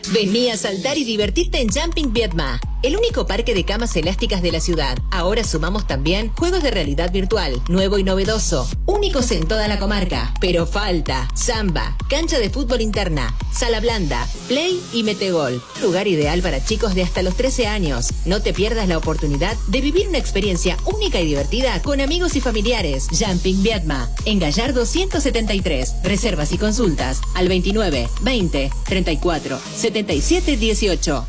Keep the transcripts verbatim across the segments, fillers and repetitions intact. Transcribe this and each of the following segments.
Vení a saltar y divertirte en Jumping Vietma, el único parque de camas elásticas de la ciudad. Ahora sumamos también juegos de realidad virtual, nuevo y novedoso, únicos en toda la comarca. Pero falta samba, cancha de fútbol interna, sala blanda, play y metegol. Lugar ideal para chicos de hasta los trece años. No te pierdas la oportunidad de vivir una experiencia única y divertida con amigos y familiares. Jumping Vietma, en Gallardo ciento setenta y tres. Reservas y consultas al veintinueve, veinte, treinta y cuatro, setenta y siete, dieciocho.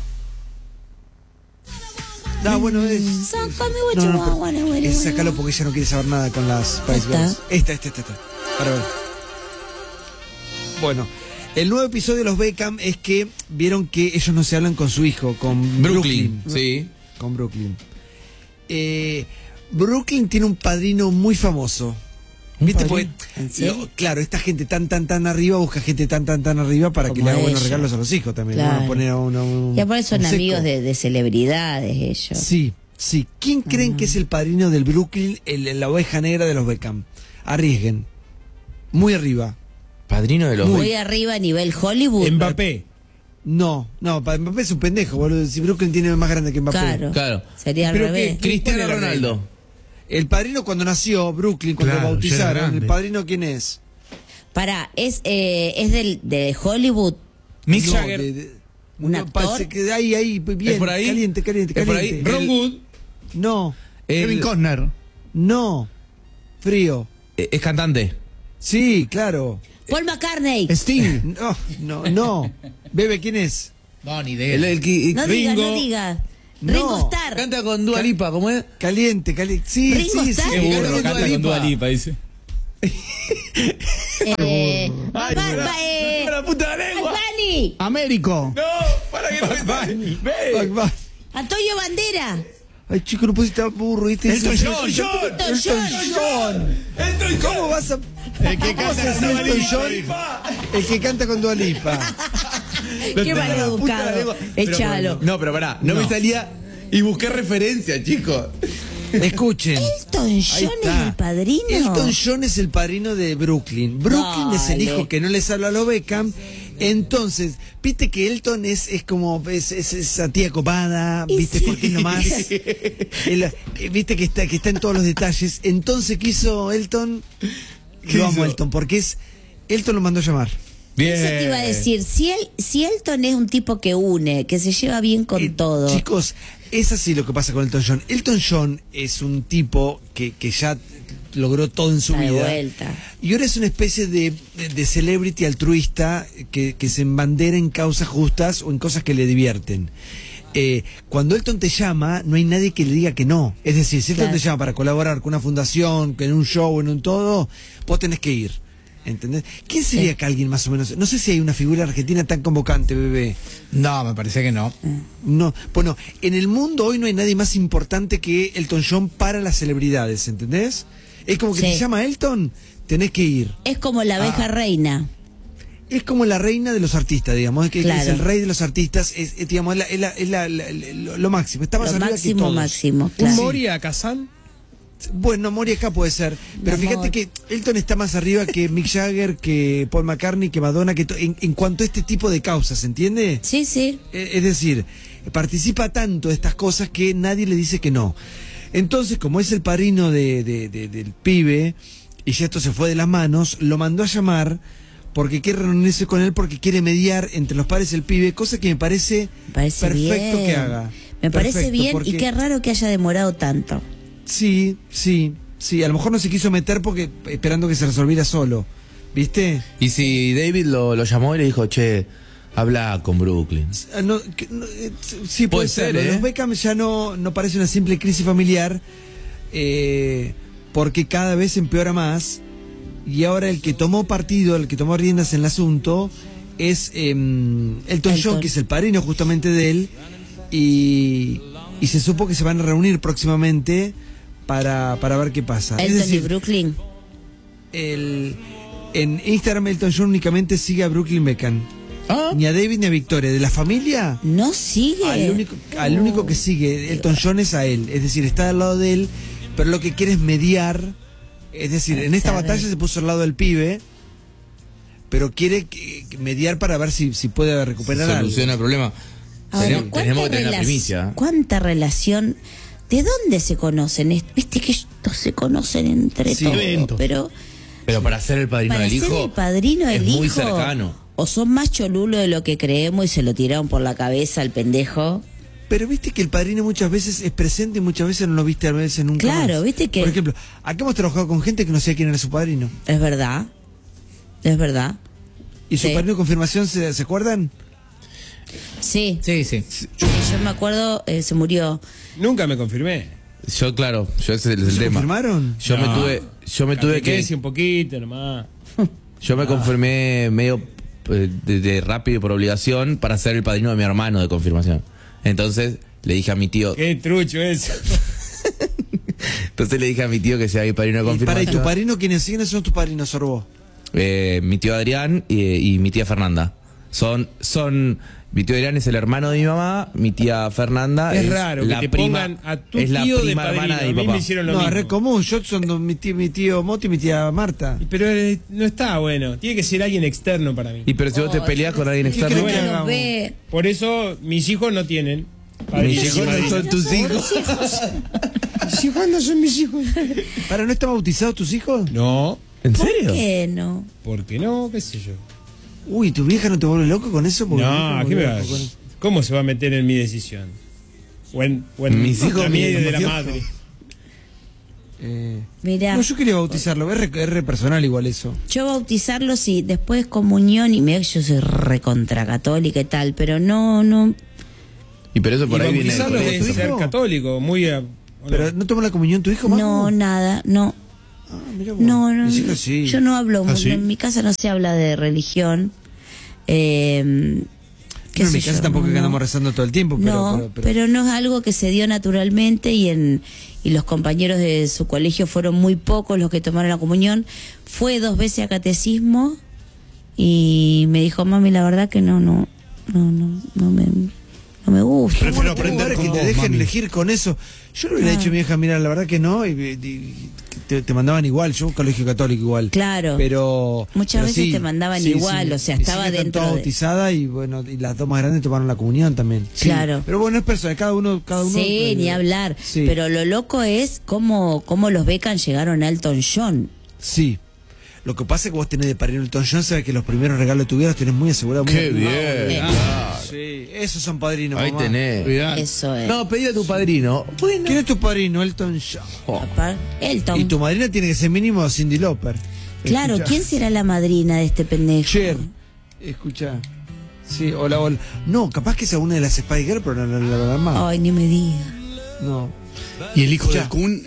No, bueno, es. No, no, no, es sacarlo porque ella no quiere saber nada con las Spice Girls. Esta, esta, esta, esta. Para ver. Bueno, el nuevo episodio de los Beckham es que vieron que ellos no se hablan con su hijo, con Brooklyn. Brooklyn, sí. Con Brooklyn. Eh, Brooklyn tiene un padrino muy famoso. ¿Viste? Porque, lo, claro, esta gente tan, tan, tan arriba busca gente tan, tan, tan arriba para que le haga buenos regalos a los hijos también. Claro. ¿No? Poner a uno, un, y aparte son un amigos seco. de, de celebridades ellos. Sí, sí. ¿Quién uh-huh. creen que es el padrino del Brooklyn, el, la oveja negra de los Beckham? Arriesguen. Muy arriba. Padrino de los Muy Beckham. Arriba a nivel Hollywood. Mbappé. No, no, Mbappé es un pendejo, boludo. Si Brooklyn tiene más grande que Mbappé. Claro, claro. Sería al Pero revés. que, Cristiano Ronaldo. El padrino cuando nació, Brooklyn, cuando claro, lo bautizaron, ¿el padrino quién es? Pará, es, eh, es del, de Hollywood. Mick no, Jagger. De, de, ¿Un no, actor? Que ahí, ahí, bien, ¿Es por ahí? caliente, caliente, ¿Es caliente. por ahí? Ron Wood. No. El, Kevin Costner. No. Frío. Es cantante. Sí, claro. Paul McCartney. Sting. No, no, no. Bebe, ¿quién es? No, ni idea. El, el, el, No Ringo. digas, no digas. No. Ringo Starr. Canta con Dua Lipa, ¿cómo es? Caliente, caliente. Sí, Ringo sí, Starr. sí. Qué burro, canta con Dua Lipa, dice. Eh, Ay, ba- para, ba- eh, para la puta lengua. Albani. Américo. No, para que no me Bye, Ve. bye. Antonio Bandera. Ay, chico, no puedes estar burro, ¿viste? Elton Eso- John. Elton Elton John. John. ¿Cómo vas a...? El que ¿Cómo vas a canta decir con Dua Elton Lipa. John? El que canta con Dua Lipa. Qué mal educado. Échalo. No, pero pará, no, No. me salía y busqué referencia, chicos. Escuchen. Elton Ahí John es está. el padrino. Elton John es el padrino de Brooklyn. Brooklyn es el Dale. hijo que no les habla a los Beckham. Entonces, viste que Elton es, es como es, es esa tía copada, viste, sí. porque es nomás. El- eh, viste que está, que está en todos los detalles. Entonces, ¿qué hizo Elton? ¿Qué Lo amo hizo? a Elton, porque es. Elton lo mandó a llamar. Bien. Eso te iba a decir. Si, él, si Elton es un tipo que une, que se lleva bien con Eh, todo. Chicos, es así lo que pasa con Elton John. Elton John es un tipo que, que ya logró todo en su Está de vida. vuelta. Y ahora es una especie de, de, de celebrity altruista que, que se embandera en causas justas o en cosas que le divierten. Eh, cuando Elton te llama, no hay nadie que le diga que no. Es decir, si Elton Claro. te llama para colaborar con una fundación, en un show, en un todo, vos tenés que ir. ¿Entendés? ¿Quién sería Sí. que alguien más o menos? No sé si hay una figura argentina tan convocante, bebé. No, me parece que no. No, bueno, en el mundo hoy no hay nadie más importante que Elton John para las celebridades, ¿entendés? Es como que Sí. te llama Elton, tenés que ir. Es como la abeja Ah. reina. Es como la reina de los artistas, digamos, es que Claro. es el rey de los artistas, es, es, digamos, es la- es la- es la- la- la- lo máximo, está más Lo arriba que máximo, todos. máximo. ¿Un Claro. Moria Kazan? Bueno, Mori acá puede ser, pero Mi fíjate amor. que Elton está más arriba que Mick Jagger, que Paul McCartney, que Madonna, que to- en, en cuanto a este tipo de causas, ¿entiende? Sí, sí. Eh, Es decir, participa tanto de estas cosas que nadie le dice que no. Entonces, como es el padrino de, de- de- del pibe, y ya esto se fue de las manos, lo mandó a llamar porque quiere reunirse con él, porque quiere mediar entre los padres y el pibe, cosa que me parece, Me parece perfecto bien. que haga. Me parece Perfecto, bien porque- y qué raro que haya demorado tanto. Sí, sí, sí, a lo mejor no se quiso meter porque esperando que se resolviera solo, ¿viste? Y si David lo, lo llamó y le dijo, che, habla con Brooklyn. Ah, no, que- no, eh, sí, puede, Puede ser. ser, Lo de ¿eh? Los Beckham ya no, no parece una simple crisis familiar, eh, porque cada vez empeora más. Y ahora el que tomó partido, el que tomó riendas en el asunto, es eh, Elton, Elton. John, que es el padrino justamente de él. Y, y se supo que se van a reunir próximamente para, para ver qué pasa. Es Elton y decir, Brooklyn. el, en Instagram Elton John únicamente sigue a Brooklyn Beckham. Ah, Ni a David ni a Victoria. De la familia, No sigue. al único, al único que sigue Elton John es a él. Es decir, está al lado de él, pero lo que quiere es mediar. Es decir, en esta Sabe. batalla se puso al lado del pibe, pero quiere que- que mediar para ver si, si puede recuperar algo. Soluciona el problema. Ahora, tenemos, ¿cuánta tenemos que tener la relac- primicia. ¿Cuánta relación? ¿De dónde se conocen? Es- Viste que estos se conocen entre Sí, todos, eventos. pero Pero para ser el padrino para del ser hijo. el padrino del es hijo, muy cercano. o son más cholulos de lo que creemos y se lo tiraron por la cabeza al pendejo. Pero viste que el padrino muchas veces es presente y muchas veces no lo viste a veces nunca Claro, más. viste que- Por ejemplo, acá hemos trabajado con gente que no sabía quién era su padrino. Es verdad, es verdad. ¿Y su Sí. padrino de confirmación, se, ¿se acuerdan? Sí, Sí, sí. sí, yo me acuerdo, eh, se murió. Nunca me confirmé. Yo, claro, yo ese es el, ¿Se tema. confirmaron? Yo No. me tuve, yo me tuve que, Catequesis un poquito nomás. yo me confirmé medio eh, de, de rápido y por obligación para ser el padrino de mi hermano de confirmación. Entonces le dije a mi tío, Qué trucho eso. entonces le dije a mi tío que sea mi padrino de Y para, ¿y confirmación. tu padrino quiénes, quiénes son tus padrinos, Sorbo? Eh, mi tío Adrián y, y mi tía Fernanda. Son, son, mi tío Adrián es el hermano de mi mamá, mi tía Fernanda Es es raro que la te prima, pongan a tu es la tío de prima padrino. hermana de A mi mí me papá. hicieron lo No, mismo. es re común. Yo son dos- mi tío, mi tío Moti y mi tía Marta. Pero eh, no está bueno. Tiene que ser alguien externo para mí. Y pero si vos te Oh, peleas con alguien ¿qué externo, crees que Uno hagamos? ve. Por eso mis hijos no tienen. mis padrinos y hijos no madrinas. son tus hijos. Mis hijos no son mis hijos. ¿Para no están bautizados tus hijos? No. ¿En ¿Por serio? qué no? ¿Por qué no? ¿Qué sé yo? Uy, ¿tu vieja no te vuelve loco con eso? Porque mi vieja No, me ¿qué me vuelve vas? loco con eso. ¿Cómo se va a meter en mi decisión? O en, o en Mis hijos, la mía y mi- de la mi- madre. Eh, Mirá, no, yo quería bautizarlo. Es re, es re personal igual eso. yo bautizarlo sí, después comunión y mira que yo soy recontra católica y tal, pero no, no, Y pero eso por Y ahí viene del bautizarlo colegio. es ¿Tu ser hijo? católico, muy... a- Pero ¿no tomó la comunión tu hijo, no, Majo? nada, no. Ah, mirá vos. No, no, Mis hijos sí. yo no hablo, ¿Ah, sí? en mi casa no se habla de religión. Eh, qué No, en sé mi casa yo, tampoco no, es que no. andamos rezando todo el tiempo, pero... No, pero- pero, pero- no es algo que se dio naturalmente y en y los compañeros de su colegio fueron muy pocos los que tomaron la comunión. Fue dos veces a catecismo y me dijo, mami, la verdad que no, no, no, no, no me, no me gusta. Prefiero Bueno, aprender que con te vos, dejen mami. elegir con eso. Yo le hubiera Ah. dicho a mi hija, mira, la verdad que no, y, y- te, te mandaban igual, yo un colegio católico igual. Claro. Pero Muchas pero veces sí, te mandaban sí, igual, sí. o sea, Mis estaba hijas están dentro todas de- bautizadas y bueno, y las dos más grandes tomaron la comunión también. Sí. Claro. Pero bueno, es personal, cada uno, cada uno. Sí, eh, ni hablar. Sí. Pero lo loco es cómo, cómo los Beckham llegaron a Elton John. Sí. Lo que pasa es que vos tenés de padrino Elton John, sabes que los primeros regalos de tu vida los tenés muy asegurados. Qué muy bien. Eh, Sí, esos son padrinos, Ahí mamá. tenés. Cuidado. Eso es. No, pedí a tu padrino. Bueno. ¿Quién es tu padrino? Elton John. Oh. Apar- Elton. Y tu madrina tiene que ser mínimo Cindy Lauper. Claro, Escuchá. ¿quién será la madrina de este pendejo? Cher. Escucha. Sí, hola, hola. No, capaz que sea una de las Spice Girls, pero no la no, no, no, no, Ay, ni me diga. no. Y el hijo Ya. del Kun.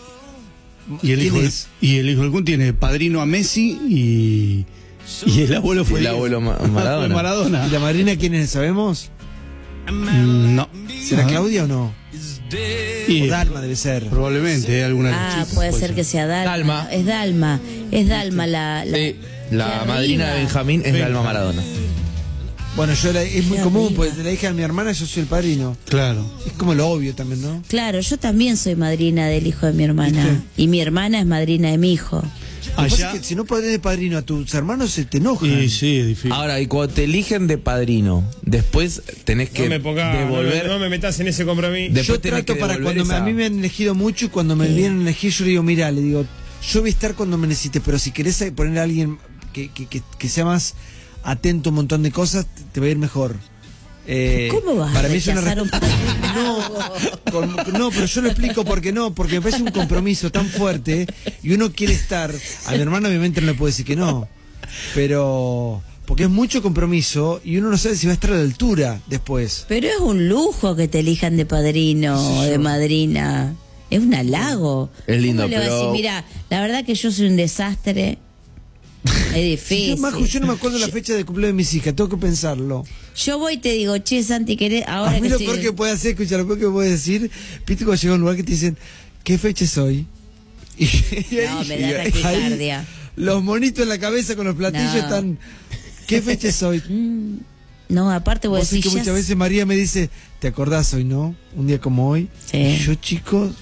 Y el, ¿Quién hijo, es? y el hijo del Kun tiene padrino a Messi y. Y el abuelo fue El abuelo Ma- fue Maradona. Maradona. ¿Y la madrina quién es? ¿Sabemos? Mm, No. ¿Será Ajá. Claudia o no? Y, O Dalma debe ser. probablemente, eh, alguna de las Ah, chicas, puede ser que sea Dalma. Dalma. Es Dalma. Es Dalma la. la Sí, la Qué madrina arriba. de Benjamín es Dalma Maradona. Bueno, yo la- es muy Qué común, arriba. pues de la hija de mi hermana yo soy el padrino. Claro. Es como lo obvio también, ¿no? Claro, yo también soy madrina del hijo de mi hermana. ¿Viste? Y mi hermana es madrina de mi hijo. Lo que pasa Allá. es que si no podés de padrino a tus hermanos, se te enojan. Y sí, es difícil. Ahora, y cuando te eligen de padrino, después tenés que No me pongas, no, devolver. me- no me metas en ese compromiso. Después yo tenés trato que para devolver cuando me- esa- a mí me han elegido mucho y cuando me Sí. vienen a elegir yo le digo, mira, le digo, yo voy a estar cuando me necesites, pero si querés poner a alguien que, que, que, que sea más atento a un montón de cosas, te, te va a ir mejor. Eh, ¿Cómo vas para a mí es una rechazar re- un padrino? no, con- no, pero yo lo explico porque no, porque me parece un compromiso tan fuerte y uno quiere estar. A mi hermano obviamente no le puedo decir que no, pero porque es mucho compromiso y uno no sabe si va a estar a la altura después. Pero es un lujo que te elijan de padrino o de madrina. Es un halago. Es lindo, ¿Cómo le vas a pero- decir, mira, la verdad que yo soy un desastre. Es Si difícil. yo, Majo, yo no me acuerdo la fecha de cumpleaños de mis hijas, tengo que pensarlo. Yo voy y te digo, che, Santi, ¿querés? Ahora A mí que lo estoy- peor que puede hacer, escucha, lo peor que puede decir, viste cuando llega a un lugar que te dicen, ¿qué fecha es hoy? Y, y No, me da taquicardia. los monitos en la cabeza con los platillos No. están, ¿qué fecha es hoy? No, aparte vos Vos sabés decís, que ya muchas veces María me dice, ¿te acordás hoy, no? Un día como hoy. Sí. Y yo, chicos,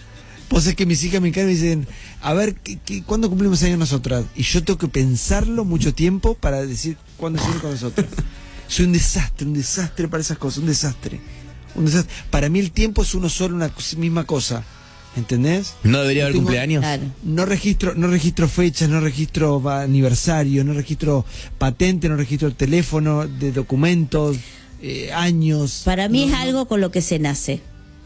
Vos sabés que mis hijas me encargan y me dicen, a ver, ¿qué, qué, ¿cuándo cumplimos años nosotras? Y yo tengo que pensarlo mucho tiempo para decir cuándo es con nosotros. Soy un desastre, un desastre para esas cosas, un desastre. Un desastre. Para mí el tiempo es uno solo, una misma cosa. ¿Entendés? ¿No debería haber Tengo- cumpleaños? Claro. No registro, no registro fechas, no registro va, aniversario, no registro patente, no registro teléfono, de documentos, eh, años. Para mí No, es no. algo con lo que se nace.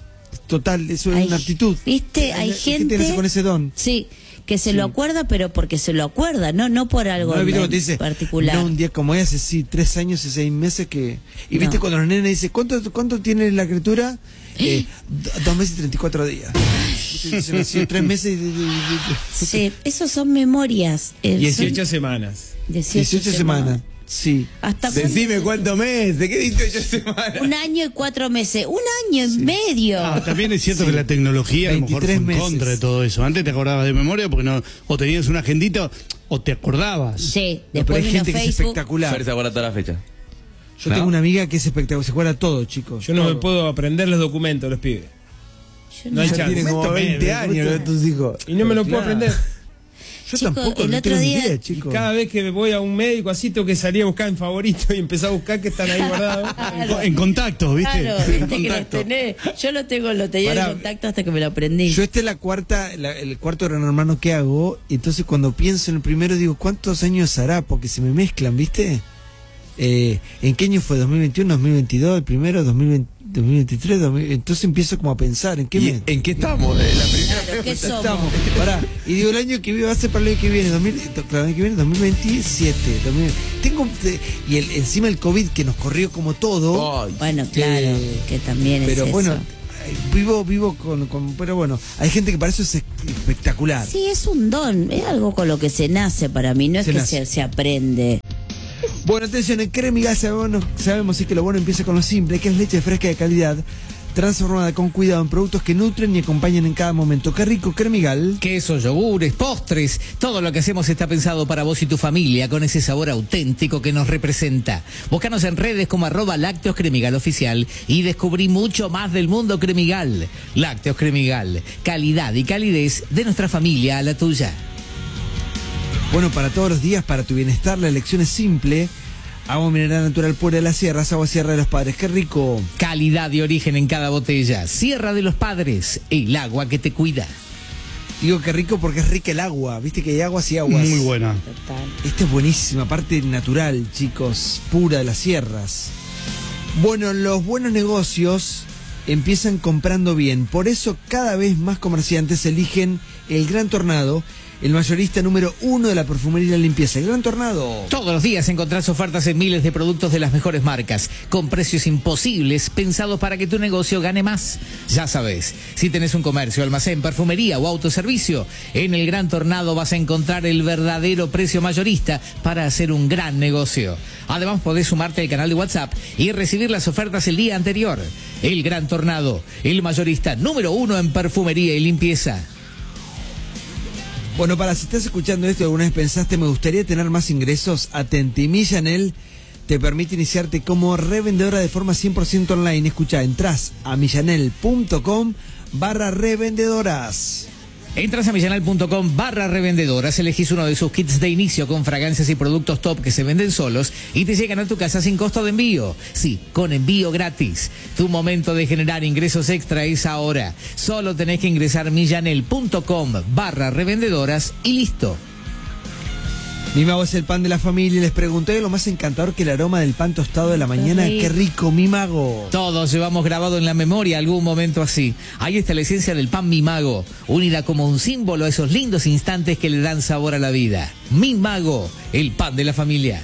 Total, eso es Hay- una actitud. ¿Viste? Hay gente- que nace con ese don. Sí, que se Sí. lo acuerda, pero porque se lo acuerda, no no por algo No, ¿viste en cuando te dice, particular. no, un día como ese, sí, tres años y seis meses que... Y viste No. cuando los nenes dicen, ¿cuánto, cuánto tiene la criatura? Eh, do- dos meses y treinta y cuatro días. Viste, se nació tres meses y... y- y- y- Sí, esos son memorias. eh, son dieciocho semanas. dieciocho dieciocho semanas. Sí. Hasta Decime cuánto- cuántos meses, ¿qué dieciocho semanas? un año y cuatro meses, un año y medio. Ah, también es cierto que la tecnología a lo mejor fue veintitrés en meses. contra de todo eso. Antes te acordabas de memoria porque no, o tenías una agendita o te acordabas. Sí, No, pero después hay vino gente que es Facebook. espectacular. Fer se acuerda toda la fecha. Yo ¿No? tengo una amiga que es espectacular, se acuerda todo, chicos. Yo no todo. me puedo aprender los documentos, los pibes. Yo No hay Ya chance. tienen como Cuéntame, veinte años cuéntame. los- tus hijos. Y no me lo puedo Claro. aprender. Yo Chico, tampoco, el no otro tengo ni día- idea, Y chicos. cada vez que voy a un médico así tengo que salir a buscar en favorito y empezar a buscar que están ahí guardados. Claro. En contacto, ¿viste? Claro, En viste que los contacto. tenés. Yo lo tengo, lo tenía Pará. en contacto hasta que me lo aprendí. Yo este es la cuarta, la- el cuarto gran hermano que hago, y entonces cuando pienso en el primero digo, ¿cuántos años hará? Porque se me mezclan, ¿viste? Eh, ¿En qué año fue? ¿dos mil veintiuno, dos mil veintidós, el primero, dos mil veinte, dos mil veintitrés? dos mil entonces empiezo como a pensar, ¿en qué ¿Y mes? en qué estamos? Eh, la primera Claro, ¿qué somos? Estamos, pará, y digo el año que viene va a ser para el año que viene, dos mil, claro, el año que viene, dos mil veintisiete. dos mil tengo, eh, y el, encima el COVID que nos corrió como todo. Ay, Bueno, claro, Eh, que también Pero es bueno, eso. eh, vivo, vivo con, con- pero bueno, hay gente que para eso es espectacular. Sí, es un don, es algo con lo que se nace para mí, no es Se que nace. se, se aprende. Bueno, atención, en Cremigal sabemos, sabemos sí que lo bueno empieza con lo simple, que es leche fresca de calidad, transformada con cuidado en productos que nutren y acompañan en cada momento. Qué rico, Cremigal. Quesos, yogures, postres, todo lo que hacemos está pensado para vos y tu familia con ese sabor auténtico que nos representa. Búscanos en redes como arroba Lácteos Cremigal Oficial y descubrí mucho más del mundo Cremigal. Lácteos Cremigal, calidad y calidez de nuestra familia a la tuya. Bueno, para todos los días, para tu bienestar, la elección es simple. Agua mineral natural pura de las sierras, agua sierra de los padres. Qué rico. Calidad y origen en cada botella. Sierra de los Padres, el agua que te cuida. Digo que rico porque es rica el agua. Viste que hay aguas y aguas. Muy buena. Total. Esta es buenísima, parte natural, chicos, pura de las sierras. Bueno, los buenos negocios empiezan comprando bien. Por eso cada vez más comerciantes eligen el Gran Tornado, el mayorista número uno de la perfumería y la limpieza. El Gran Tornado. Todos los días encontrás ofertas en miles de productos de las mejores marcas, con precios imposibles, pensados para que tu negocio gane más. Ya sabes, si tenés un comercio, almacén, perfumería o autoservicio, en el Gran Tornado vas a encontrar el verdadero precio mayorista para hacer un gran negocio. Además podés sumarte al canal de WhatsApp y recibir las ofertas el día anterior. El Gran Tornado, el mayorista número uno en perfumería y limpieza. Bueno, para si estás escuchando esto y alguna vez pensaste, me gustaría tener más ingresos, atenti. Millanel te permite iniciarte como revendedora de forma cien por ciento online. Escucha, entras a millanel.com barra revendedoras. Entras a millanal.com barra revendedoras, elegís uno de sus kits de inicio con fragancias y productos top que se venden solos y te llegan a tu casa sin costo de envío. Sí, con envío gratis. Tu momento de generar ingresos extra es ahora. Solo tenés que ingresar a millanel.com barra revendedoras y listo. Mi mago es el pan de la familia y les pregunté lo más encantador que el aroma del pan tostado de la mañana. rico. ¡Qué rico, mi mago! Todos llevamos grabado en la memoria algún momento así. Ahí está la esencia del pan Mi Mago, unida como un símbolo a esos lindos instantes que le dan sabor a la vida. Mi Mago, el pan de la familia.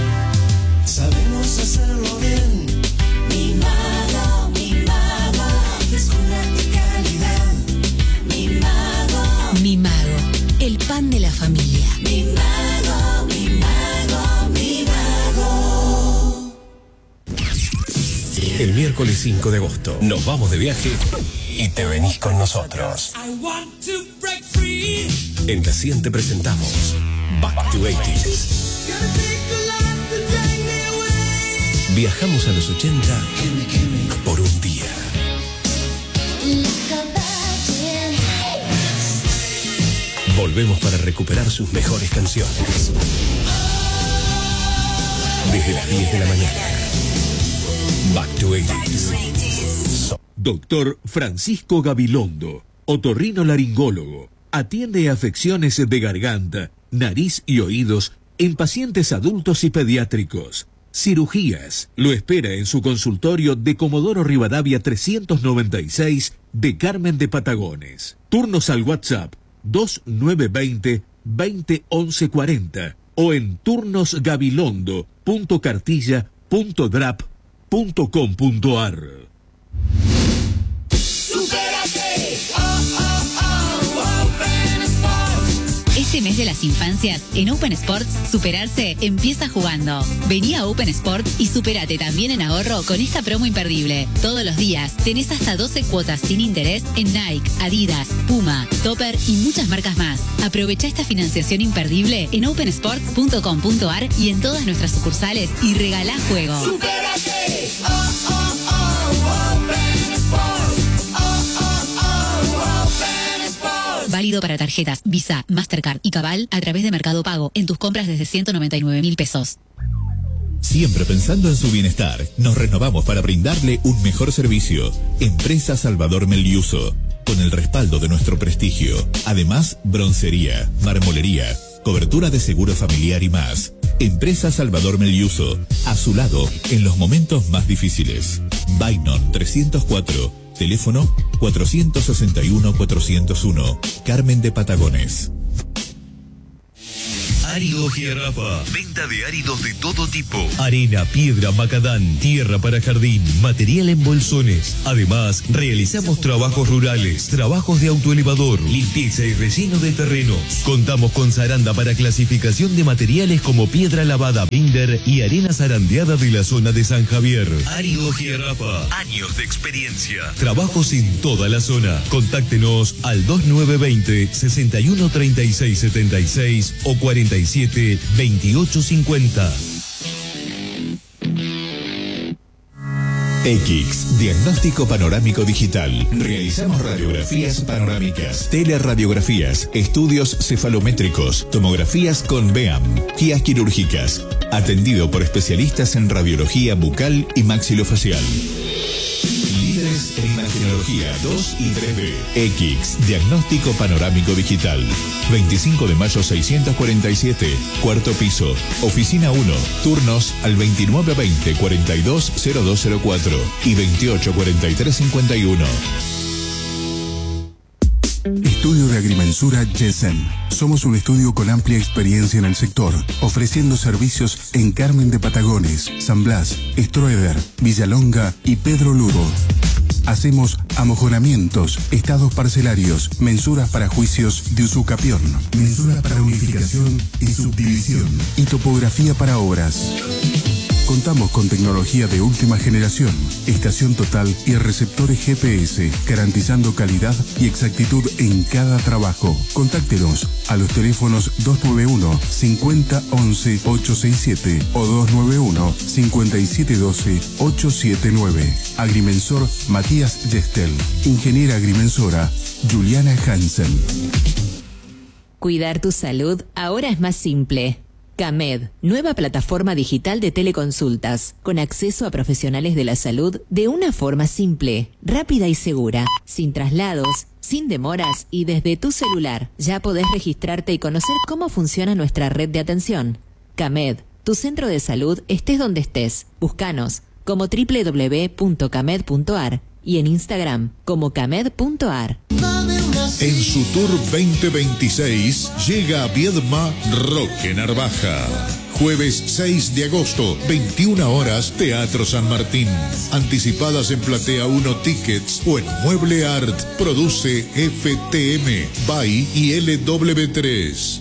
Sabemos hacerlo bien. Mi mago, mi mago, frescura y calidad. Mi mago, Mi Mago, el pan de la familia. mi mago, mi mago, mi mago. El miércoles cinco de agosto nos vamos de viaje y te venís con nosotros. I want to break free. En La cien te presentamos Back to ochenta. Gotta take a lot to drag me away. Viajamos a los ochenta por un día. Volvemos para recuperar sus mejores canciones. Desde las diez de la mañana. Back to eighties. Doctor Francisco Gabilondo, otorrinolaringólogo. Atiende afecciones de garganta, nariz y oídos en pacientes adultos y pediátricos. Cirugías. Lo espera en su consultorio de Comodoro Rivadavia trescientos noventa y seis de Carmen de Patagones. Turnos al WhatsApp dos nueve dos cero, veinte once cuarenta o en turnosgabilondo punto cartilla punto drap punto com punto ar. Este mes de las infancias, en Open Sports, superarse empieza jugando. Vení a Open Sports y superate también en ahorro con esta promo imperdible. Todos los días tenés hasta doce cuotas sin interés en Nike, Adidas, Puma, Topper y muchas marcas más. Aprovecha esta financiación imperdible en open sports punto com punto ar y en todas nuestras sucursales y regalá juego. ¡Supérate! Oh, oh, oh, Open Sports. Oh, oh, oh, Open Sports. Válido para tarjetas Visa, Mastercard y Cabal a través de Mercado Pago en tus compras desde ciento noventa y nueve mil pesos. Siempre pensando en su bienestar, nos renovamos para brindarle un mejor servicio. Empresa Salvador Meliuso, con el respaldo de nuestro prestigio. Además, broncería, marmolería, cobertura de seguro familiar y más. Empresa Salvador Meliuso, a su lado en los momentos más difíciles. Bainon trescientos cuatro, teléfono cuatrocientos sesenta y uno cuatrocientos uno, Carmen de Patagones. Áridos Jirafa. Venta de áridos de todo tipo. Arena, piedra, macadán, tierra para jardín, material en bolsones. Además, realizamos trabajos rurales, trabajos de autoelevador, limpieza y relleno de terrenos. Contamos con zaranda para clasificación de materiales como piedra lavada, binder y arena zarandeada de la zona de San Javier. Áridos Jirafa. Años de experiencia. Trabajos en toda la zona. Contáctenos al dos nueve dos cero, sesenta y uno treinta y seis setenta y seis o cuarenta y siete veintiocho cincuenta. X, Diagnóstico Panorámico Digital. Realizamos radiografías panorámicas, teleradiografías, estudios cefalométricos, tomografías con B E A M, guías quirúrgicas. Atendido por especialistas en radiología bucal y maxilofacial. Líderes en imagenología dos y tres D. X, Diagnóstico Panorámico Digital. veinticinco de mayo seiscientos cuarenta y siete, cuarto piso, oficina uno, turnos al veintinueve veinte cuarenta y dos cero dos cero cuatro y veintiocho cuarenta y tres cincuenta y uno. Estudio de Agrimensura Yesen. Somos un estudio con amplia experiencia en el sector, ofreciendo servicios en Carmen de Patagones, San Blas, Stroeder, Villalonga y Pedro Lugo. Hacemos amojonamientos, estados parcelarios, mensuras para juicios de usucapión, mensuras para unificación y subdivisión y topografía para obras. Contamos con tecnología de última generación, estación total y receptores G P S, garantizando calidad y exactitud en cada trabajo. Contáctenos a los teléfonos dos nueve uno, cincuenta once, ochocientos sesenta y siete o dos nueve uno, cincuenta y siete doce, ochocientos setenta y nueve. Agrimensor Matías Gestel. Ingeniera agrimensora Juliana Hansen. Cuidar tu salud ahora es más simple. CAMED, nueva plataforma digital de teleconsultas, con acceso a profesionales de la salud de una forma simple, rápida y segura, sin traslados, sin demoras y desde tu celular. Ya podés registrarte y conocer cómo funciona nuestra red de atención. CAMED, tu centro de salud estés donde estés. Búscanos como doble u doble u doble u punto camed punto ar y en Instagram como camed punto ar. En su tour veinte veintiséis llega a Viedma Roque Narvaja. Jueves seis de agosto, veintiuna horas, Teatro San Martín. Anticipadas en Platea uno Tickets o en Mueble Art. Produce F T M, B A I y L W tres.